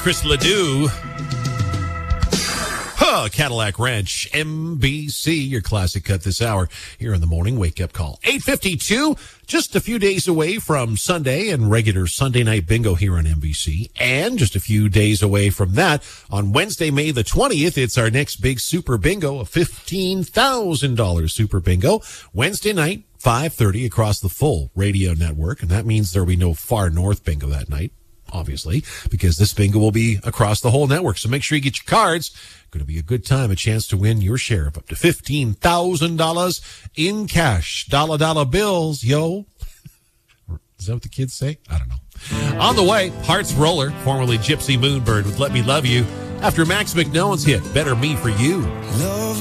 Chris Ledoux. Cadillac Ranch, NBC, your classic cut this hour here in the morning wake-up call. 8:52, just a few days away from Sunday and regular Sunday night bingo here on NBC. And just a few days away from that, on Wednesday, May the 20th, it's our next big super bingo, a $15,000 super bingo. Wednesday night, 5:30 across the full radio network. And that means there'll be no far north bingo that night, obviously, because this bingo will be across the whole network. So make sure you get your cards. Going to be a good time, a chance to win your share of up to $15,000 in cash. Dollar bills, yo. Is that what the kids say? I don't know. On the way, Hearts Roller, formerly Gypsy Moonbird with Let Me Love You, after Max McKnow's hit, Better Me For You. Love